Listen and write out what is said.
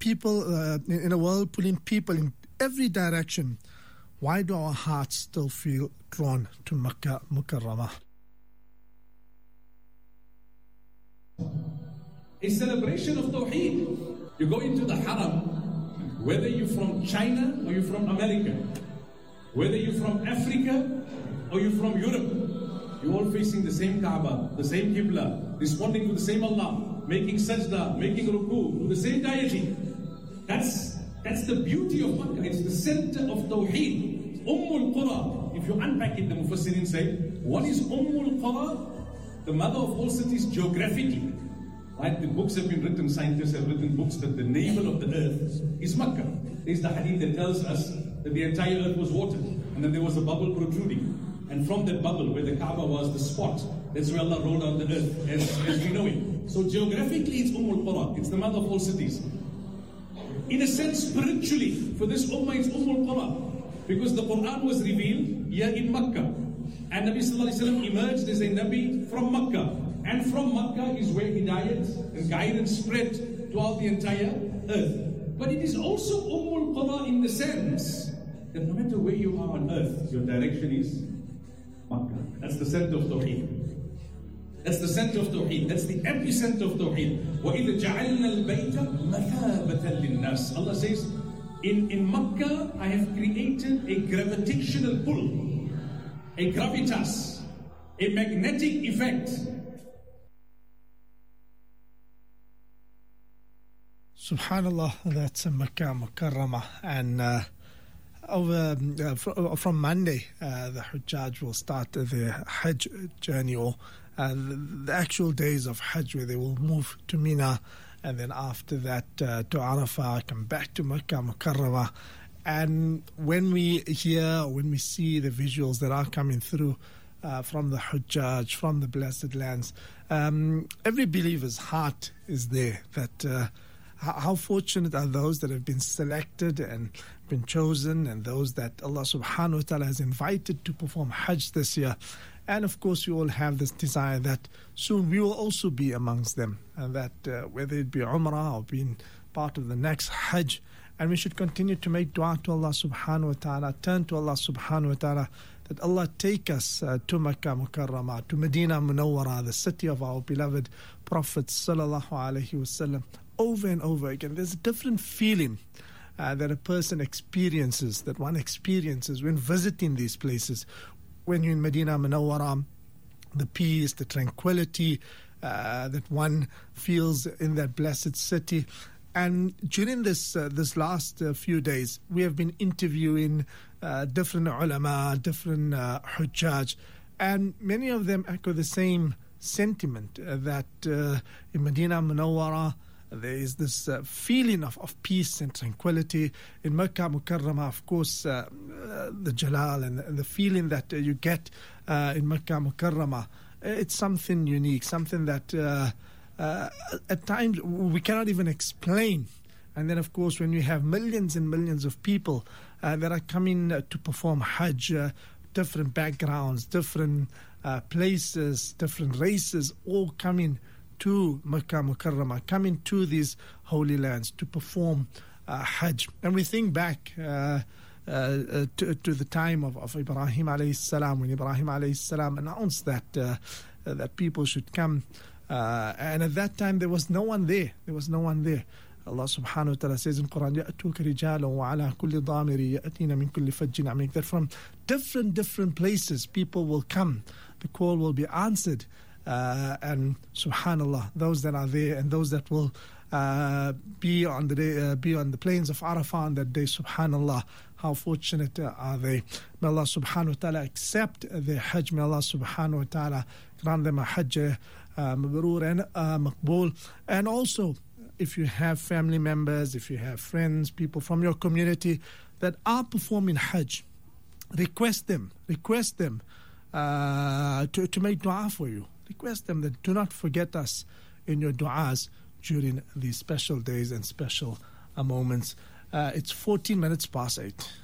people in a world pulling people in every direction, why do our hearts still feel drawn to Makkah Mukarramah? A celebration of Tawheed. You go into the Haram, whether you're from China or you're from America, whether you're from Africa or you're from Europe, you're all facing the same Kaaba, the same Qibla, responding to the same Allah, making sajda, making ruku, to the same deity. That's the beauty of Makkah. It's the center of Tawheed. Ummul Qura. If you unpack it, the Mufassirin say, what is Ummul Qura? The mother of all cities geographically. Right? The books have been written, scientists have written books that the navel of the earth is Makkah. There's the hadith that tells us that the entire earth was water, and then there was a bubble protruding. And from that bubble, where the Kaaba was the spot, that's where Allah rolled out the earth, as we know it. So geographically, it's Qura. It's the mother of all cities. In a sense, spiritually, for this Ummah, it's Qura. Because the Quran was revealed here in Makkah. And Nabi Sallallahu Alaihi Wasallam emerged as a Nabi from Makkah. And from Makkah is where Hidayat and guidance spread throughout the entire earth. But it is also Qura in the sense that no matter where you are on earth, your direction is Makkah. That's the center of Tawheed. That's the center of Tawheed. That's the epicenter of Tawheed. وَإِذَا جَعَلْنَا الْبَيْتَ مَثَابَةً لِلنَّاسِ. Allah says, in Makkah, I have created a gravitational pull, a gravitas, a magnetic effect. Subhanallah, that's Makkah Mukarramah. And from Monday, the Hujjaj will start their Hajj journey, or the actual days of Hajj, where they will move to Mina, and then after that to Arafah, come back to Makkah Mukarramah. And when we hear, when we see the visuals that are coming through from the Hujjaj, from the blessed lands, every believer's heart is there, that how fortunate are those that have been selected and been chosen, and those that Allah subhanahu wa ta'ala has invited to perform Hajj this year. And of course, we all have this desire that soon we will also be amongst them, and that whether it be Umrah or being part of the next Hajj, and we should continue to make dua to Allah subhanahu wa ta'ala, turn to Allah subhanahu wa ta'ala, that Allah take us to Makkah Mukarramah, to Medina Munawwara, the city of our beloved Prophet sallallahu alaihi wasallam. Over and over again, there's a different feeling that a person experiences, that one experiences when visiting these places. When you're in Medina Munawwara, the peace, the tranquility that one feels in that blessed city. And during this last few days, we have been interviewing different ulama, different hujjaj, and many of them echo the same sentiment that in Medina Munawwara, there is this feeling of peace and tranquility. In Makkah Mukarramah, of course, the jalal and the feeling that you get in Makkah Mukarramah, it's something unique, something that at times we cannot even explain. And then, of course, when you have millions and millions of people that are coming to perform Hajj, different backgrounds, different places, different races, all coming to Makkah Mukarramah, coming to these holy lands to perform Hajj. And we think back to the time of Ibrahim alayhi salam, when Ibrahim alayhi salam announced that people should come, and at that time there was no one there. Allah subhanahu wa ta'ala says in Quran, يَأْتُوكَ رِجَالًا وَعَلَىٰ كُلِّ ضَامِرٍ يَأْتِينَ مِنْ كُلِّ فَجٍّ عَمِيقٍ. That from different places people will come, the call will be answered. And subhanallah, those that are there and those that will be on the plains of Arafah on that day, subhanallah, how fortunate are they. May Allah subhanahu wa ta'ala accept their Hajj. May Allah subhanahu wa ta'ala grant them a Hajj mabrur and maqbool. And also, if you have family members, if you have friends, people from your community that are performing Hajj, request them to make dua for you. Request them that do not forget us in your du'as during these special days and special moments. It's 14 minutes past 8.